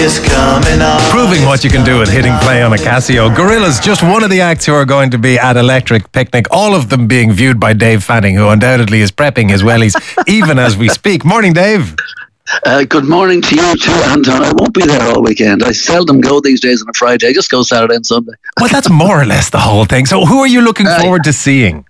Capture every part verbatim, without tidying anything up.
is coming on. Proving what you can do at hitting play on a Casio. Gorillaz, just one of the acts who are going to be at Electric Picnic, all of them being viewed by Dave Fanning, who undoubtedly is prepping his wellies even as we speak. Morning, Dave. Uh, good morning to you too, Anton. I won't be there all weekend. I seldom go these days on a Friday. I just go Saturday and Sunday. Well, that's more or less the whole thing. So who are you looking Uh, forward to seeing?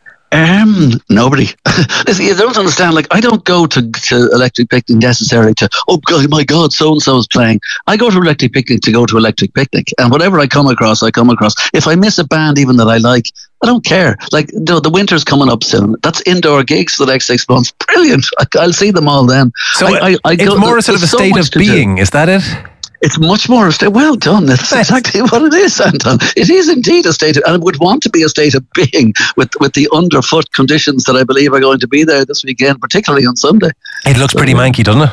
Um, nobody. Listen, you don't understand. Like, I don't go to, to Electric Picnic necessarily to, oh God, my God, so and so is playing. I go to Electric Picnic to go to Electric Picnic, and whatever I come across, I come across. If I miss a band even that I like, I don't care. Like, the, the winter's coming up soon. That's indoor gigs for the next six months. Brilliant. I, I'll see them all then. So I, I, I it's go, more a sort of a there's so state much of to do. being, is that it? It's much more a state. Well done. That's exactly what it is, Anton. It is indeed a state, of, and it would want to be a state of being with with the underfoot conditions that I believe are going to be there this weekend, particularly on Sunday. It looks pretty manky, doesn't it?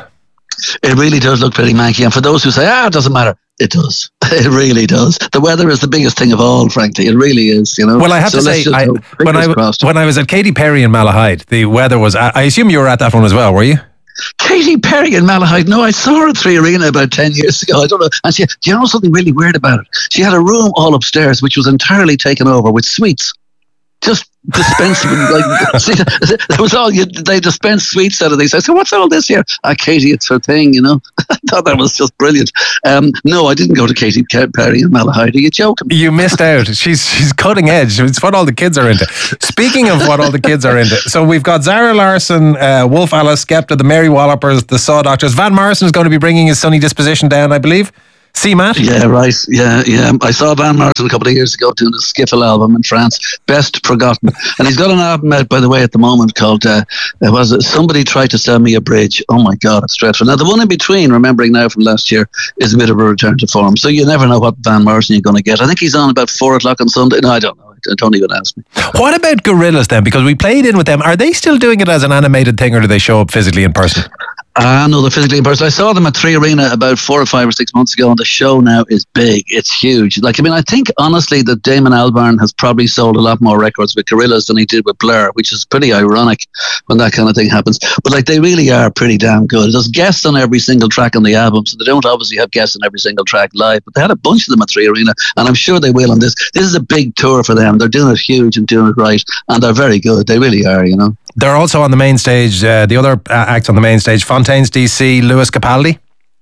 It really does look pretty manky, and for those who say, "Ah, it doesn't matter," it does. It really does. The weather is the biggest thing of all, frankly. It really is. You know. Well, I have So to let's say, just I, hope. when I Fingers crossed. when I was at Katy Perry in Malahide, the weather was. I, I assume you were at that one as well, were you? Katy Perry in Malahide. No, I saw her at Three Arena about ten years ago. I don't know. And she, do you know something really weird about it? She had a room all upstairs which was entirely taken over with sweets. Just dispensed like see, that was all you, they dispensed sweets out of these. I said, "What's all this here?" Ah, Katy, it's her thing, you know. I thought that was just brilliant. Um, no, I didn't go to Katy Perry in Malahide. Are you joking? You missed out. She's she's cutting edge. It's what all the kids are into. Speaking of what all the kids are into, so we've got Zara Larsson, uh, Wolf Alice, Skepta, the Mary Wallopers, the Saw Doctors. Van Morrison is going to be bringing his sunny disposition down, I believe. See, Matt? Yeah, right. Yeah, yeah. I saw Van Morrison a couple of years ago doing the Skiffle album in France, Best Forgotten. And he's got an album out, by the way, at the moment called, uh, it was it Somebody Tried to Sell Me a Bridge. Oh my God, it's dreadful. Now, the one in between, remembering now from last year, is a bit of a return to form. So you never know what Van Morrison you're going to get. I think he's on about four o'clock on Sunday. No, I don't know. Don't even ask me. What about Gorillaz then? Because we played in with them. Are they still doing it as an animated thing, or do they show up physically in person? Ah, no, they're physically in person. I saw them at Three Arena about four or five or six months ago, and the show now is big. It's huge. Like, I mean, I think honestly that Damon Albarn has probably sold a lot more records with Gorillaz than he did with Blur, which is pretty ironic when that kind of thing happens. But like, they really are pretty damn good. There's guests on every single track on the album, so they don't obviously have guests on every single track live, but they had a bunch of them at Three Arena, and I'm sure they will on this. This is a big tour for them. They're doing it huge and doing it right, and they're very good. They really are, you know. They're also on the main stage, uh, the other uh, acts on the main stage, Fontaines D C, Lewis Capaldi.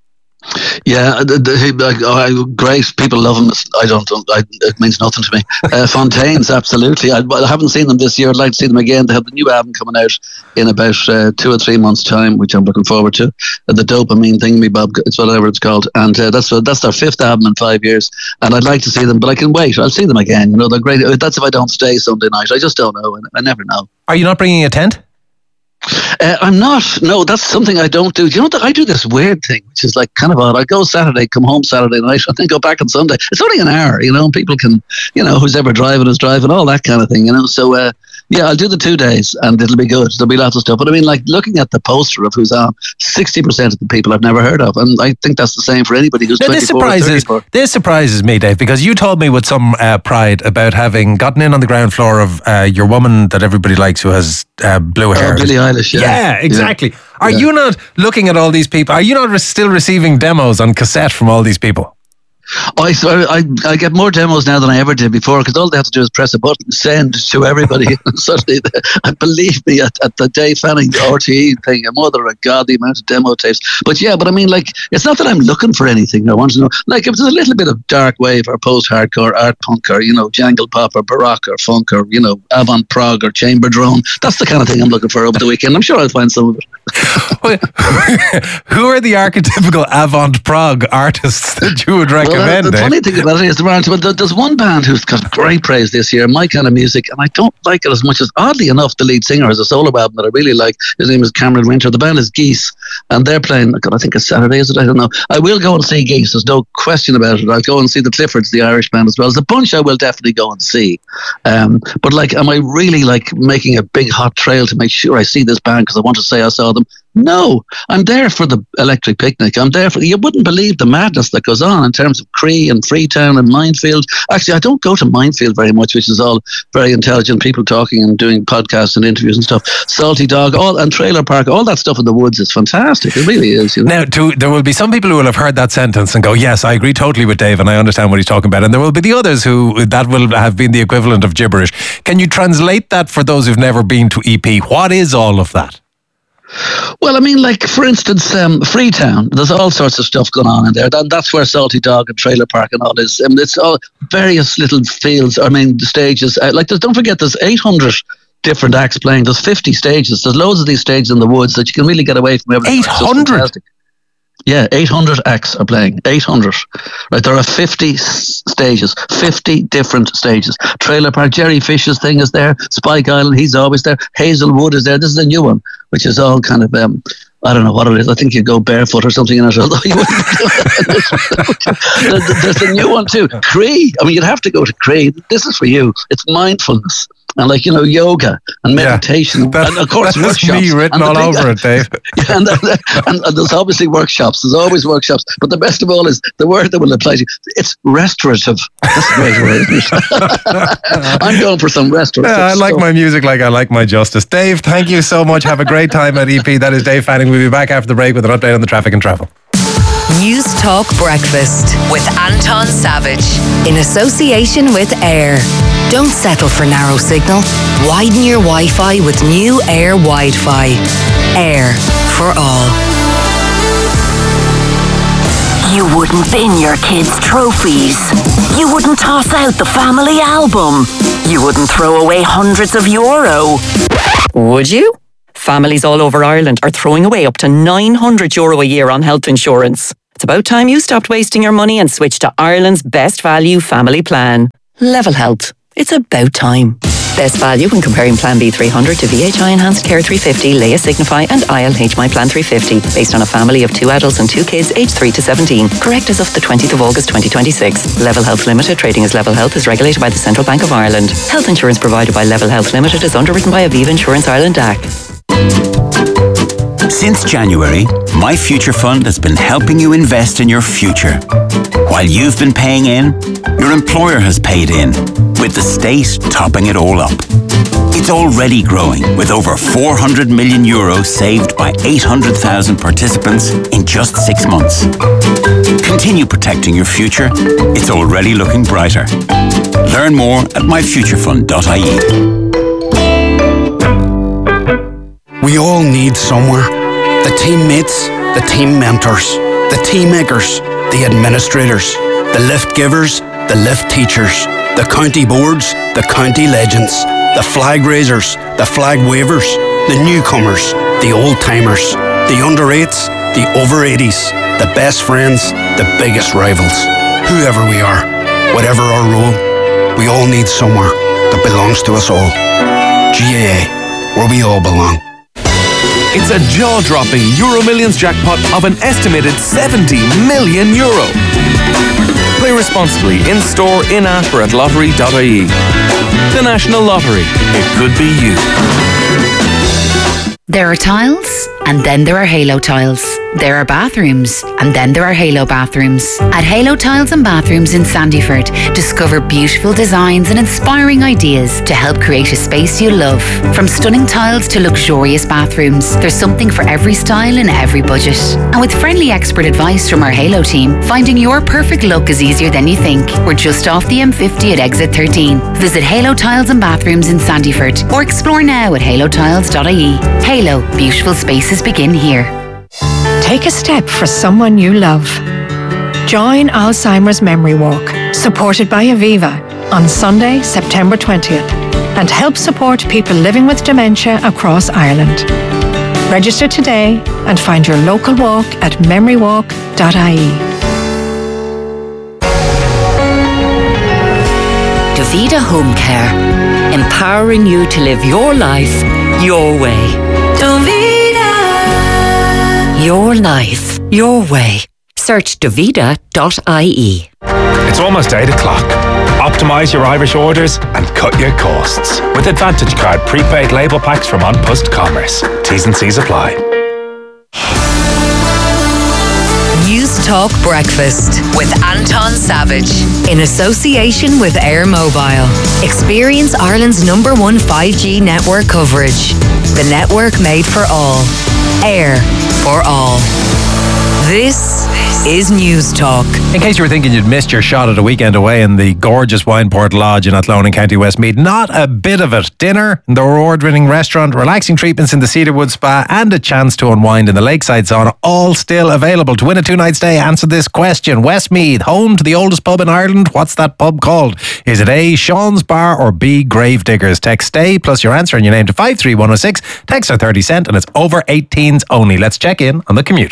Yeah, the, the, he, like, oh, great. People love him. I don't. I, it means nothing to me. Uh, Fontaines, absolutely. I, I haven't seen them this year. I'd like to see them again. They have the new album coming out in about uh, two or three months' time, which I'm looking forward to. Uh, the Dopamine Thingamy Bob, it's whatever it's called, and uh, that's that's their fifth album in five years. And I'd like to see them, but I can wait. I'll see them again. You know, they're great. That's if I don't stay Sunday night. I just don't know. I never know. Are you not bringing a tent? Uh, I'm not. No, that's something I don't do. Do you know that I do this weird thing, which is like kind of odd. I go Saturday, come home Saturday night, and then go back on Sunday. It's only an hour, you know. People can, you know, who's ever driving is driving, all that kind of thing, you know. So, uh, yeah, I'll do the two days, and it'll be good. There'll be lots of stuff. But I mean, like looking at the poster of who's on, sixty percent of the people I've never heard of, and I think that's the same for anybody who's Now, twenty-four this or surprises thirty-four. this surprises me, Dave, because you told me with some uh, pride about having gotten in on the ground floor of uh, your woman that everybody likes who has uh, blue hair. Oh, Billie Eilish, yeah. Yeah, exactly. Yeah. Are Yeah. you not looking at all these people? Are you not re- still receiving demos on cassette from all these people? I, so I I get more demos now than I ever did before, because all they have to do is press a button, send to everybody. And suddenly, I believe me, at, at the Dave Fanning R T E thing, I'm mother of God, the amount of demo tapes. But yeah, but I mean, like, it's not that I'm looking for anything. I want to know, like, if there's a little bit of dark wave or post-hardcore, art punk, or, you know, jangle pop or baroque or funk or, you know, avant prog or chamber drone, that's the kind of thing I'm looking for over the weekend. I'm sure I'll find some of it. Who are the archetypical avant prog artists that you would recommend? Well, the, the Dave? funny thing about it is, there aren't, well, there- there's one band who's got great praise this year, my kind of music, and I don't like it as much as, oddly enough, the lead singer has a solo album that I really like. His name is Cameron Winter. The band is Geese, and they're playing, God, I think it's Saturday, is it? I don't know. I will go and see Geese, there's no question about it. I'll go and see the Cliffords, the Irish band as well. There's a bunch I will definitely go and see. Um, but like, am I really like making a big hot trail to make sure I see this band because I want to say I saw them? No, I'm there for the electric picnic. I'm there for, you wouldn't believe the madness that goes on in terms of Cree and Freetown and Minefield. Actually, I don't go to Minefield very much, which is all very intelligent people talking and doing podcasts and interviews and stuff. Salty Dog, all and Trailer Park, all that stuff in the woods is fantastic. It really is. You know? Now, to, there will be some people who will have heard that sentence and go, yes, I agree totally with Dave and I understand what he's talking about. And there will be the others who that will have been the equivalent of gibberish. Can you translate that for those who've never been to E P? What is all of that? Well, I mean, like, for instance, um, Freetown, there's all sorts of stuff going on in there. That, that's where Salty Dog and Trailer Park and all is. I mean, it's all various little fields, I mean, stages. Uh, like, there's, don't forget, there's eight hundred different acts playing. There's fifty stages. There's loads of these stages in the woods that you can really get away from everything. eight hundred? Yeah, eight hundred acts are playing. eight hundred. Right, there are fifty s- stages, fifty different stages. Trailer Park, Jerry Fish's thing is there. Spike Island, he's always there. Hazelwood is there. This is a new one, which is all kind of, um, I don't know what it is. I think you go barefoot or something in it, although you wouldn't. There's a new one too. Cree. I mean, you'd have to go to Cree. This is for you. It's mindfulness. And like, you know, yoga and meditation. Yeah, that, and of course, that's workshops. me written all big, over it, Dave. Yeah, and, and, and there's obviously workshops. There's always workshops. But the best of all is the word that will apply to you. It's restorative. That's a great word, isn't it? I'm going for some restorative yeah, I like stuff. my music like I like my justice. Dave, thank you so much. Have a great time at E P. That is Dave Fanning. We'll be back after the break with an update on the traffic and travel. News Talk Breakfast with Anton Savage in association with Air. Don't settle for narrow signal. Widen your Wi-Fi with new Air Wi-Fi. Air for all. You wouldn't bin your kids' trophies. You wouldn't toss out the family album. You wouldn't throw away hundreds of euro. Would you? Families all over Ireland are throwing away up to nine hundred euro a year on health insurance. It's about time you stopped wasting your money and switched to Ireland's best value family plan. Level Health. It's about time. Best value when comparing Plan B three hundred to V H I Enhanced Care three fifty, Leia Signify and I L H My Plan three fifty, based on a family of two adults and two kids aged three to seventeen. Correct as of the twentieth of August twenty twenty-six. Level Health Limited, trading as Level Health, is regulated by the Central Bank of Ireland. Health insurance provided by Level Health Limited is underwritten by Aviva Insurance Ireland D A C. Since January, My Future Fund has been helping you invest in your future. While you've been paying in, your employer has paid in, with the state topping it all up. It's already growing, with over four hundred million euros saved by eight hundred thousand participants in just six months. Continue protecting your future. It's already looking brighter. Learn more at my future fund dot I E. We all need somewhere. The teammates, the team mentors, the team makers, the administrators, the lift givers, the lift teachers, the county boards, the county legends, the flag raisers, the flag wavers, the newcomers, the old-timers, the under eights, the over eighties, the best friends, the biggest rivals. Whoever we are, whatever our role, we all need somewhere that belongs to us all. G A A, where we all belong. It's a jaw-dropping Euro Millions jackpot of an estimated seventy million euro. Play responsibly in-store, in-app or at lottery dot I E. The National Lottery. It could be you. There are tiles, and then there are Halo tiles. There are bathrooms, and then there are Halo bathrooms. At Halo Tiles and Bathrooms in Sandyford, discover beautiful designs and inspiring ideas to help create a space you love. From stunning tiles to luxurious bathrooms, there's something for every style and every budget. And with friendly expert advice from our Halo team, finding your perfect look is easier than you think. We're just off the M fifty at exit thirteen. Visit Halo Tiles and Bathrooms in Sandyford or explore now at halo tiles dot I E. Halo, beautiful spaces begin here. Take a step for someone you love. Join Alzheimer's Memory Walk, supported by Aviva, on Sunday, September twentieth, and help support people living with dementia across Ireland. Register today and find your local walk at memory walk dot I E. Davida Home Care, empowering you to live your life your way. Davida. Your life, your way. Search davida dot I E. It's almost eight o'clock. Optimise your Irish orders and cut your costs with Advantage Card prepaid label packs from On Post Commerce. T's and C's apply. Talk Breakfast with Anton Savage in association with Air Mobile. Experience Ireland's number one five G network coverage. The network made for all. Air for all. This is News Talk. In case you were thinking you'd missed your shot at a weekend away in the gorgeous Wineport Lodge in Athlone in County Westmeath, not a bit of it. Dinner in the award-winning restaurant, relaxing treatments in the Cedarwood Spa, and a chance to unwind in the lakeside sauna, all still available. To win a two-night stay, answer this question. Westmeath, home to the oldest pub in Ireland. What's that pub called? Is it A, Sean's Bar, or B, Gravediggers? Text stay plus your answer and your name to five three one oh six. Texts are thirty cent and it's over eighteens only. Let's check in on the commute.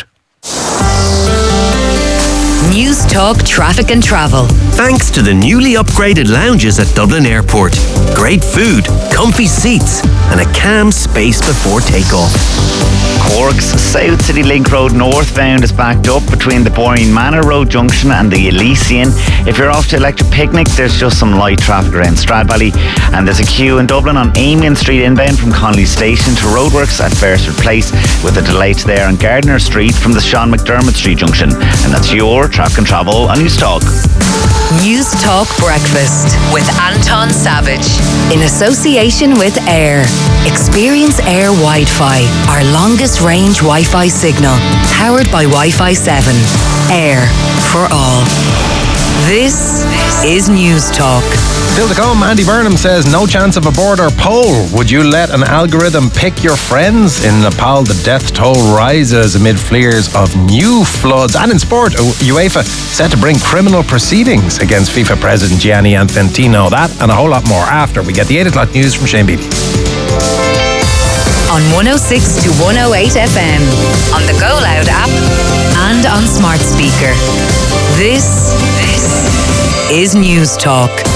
News Talk Traffic and Travel. Thanks to the newly upgraded lounges at Dublin Airport. Great food, comfy seats, and a calm space before takeoff. Cork's South City Link Road northbound is backed up between the Boyne Manor Road junction and the Elysian. If you're off to Electric Picnic, there's just some light traffic around Stradbally. And there's a queue in Dublin on Amiens Street inbound from Connolly Station to Roadworks at Beresford Place, with a delay to there on Gardiner Street from the Sean McDermott Street junction. And that's your Traffic and Travel on News Talk. News Talk Breakfast with Anton Savage in association with Air. Experience Air Wi-Fi, our longest range Wi-Fi signal, powered by Wi-Fi seven. Air for all. This is News Talk. Still to come, Andy Burnham says no chance of a border poll. Would you let an algorithm pick your friends? In Nepal, the death toll rises amid fears of new floods. And in sport, UEFA set to bring criminal proceedings against FIFA President Gianni Infantino. That and a whole lot more after we get the eight o'clock news from Shane Beatty. On one oh six to one oh eight F M, on the Go Loud app, and on smart speaker. This, this is News Talk.